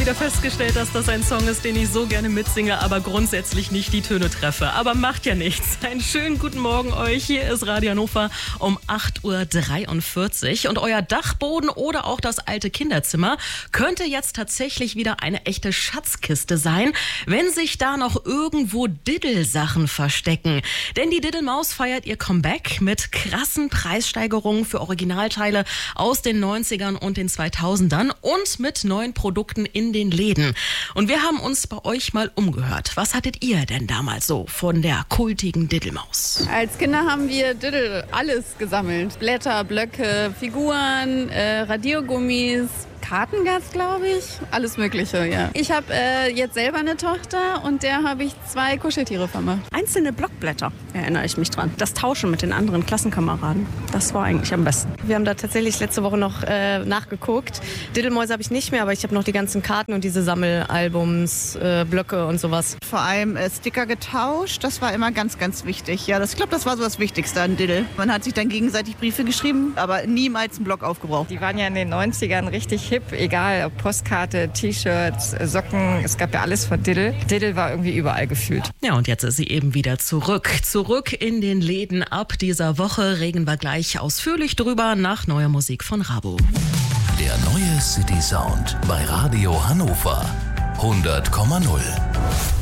wieder festgestellt, dass das ein Song ist, den ich so gerne mitsinge, aber grundsätzlich nicht die Töne treffe. Aber macht ja nichts. Einen schönen guten Morgen euch. Hier ist Radio Hannover um 8.43 Uhr. Und euer Dachboden oder auch das alte Kinderzimmer könnte jetzt tatsächlich wieder eine echte Schatzkiste sein, wenn sich da noch irgendwo Diddle-Sachen verstecken. Denn die Diddle-Maus feiert ihr Comeback mit krassen Preissteigerungen für Originalteile aus den 90ern und den 2000ern und mit neuen Produkten in den Läden. Und wir haben uns bei euch mal umgehört. Was hattet ihr denn damals so von der kultigen Diddle-Maus? Als Kinder haben wir Diddle alles gesammelt. Blätter, Blöcke, Figuren, Radiergummis, Kartengas, glaube ich. Alles Mögliche, ja. Ich habe jetzt selber eine Tochter und der habe ich 2 Kuscheltiere vermacht. Einzelne Blockblätter, erinnere ich mich dran. Das Tauschen mit den anderen Klassenkameraden, das war eigentlich am besten. Wir haben da tatsächlich letzte Woche noch nachgeguckt. Diddlemäuse habe ich nicht mehr, aber ich habe noch die ganzen Karten und diese Sammelalbums, Blöcke und sowas. Vor allem Sticker getauscht, das war immer ganz, ganz wichtig. Ja, ich glaube, das war so das Wichtigste an Diddle. Man hat sich dann gegenseitig Briefe geschrieben, aber niemals einen Block aufgebraucht. Die waren ja in den 90ern richtig hip, egal ob Postkarte, T-Shirts, Socken, es gab ja alles von Diddle. Diddle war irgendwie überall gefühlt. Ja, und jetzt ist sie eben wieder zurück. Zurück in den Läden. Ab dieser Woche reden wir gleich ausführlich drüber nach neuer Musik von Rabo. Der neue City Sound bei Radio Hannover 100,0.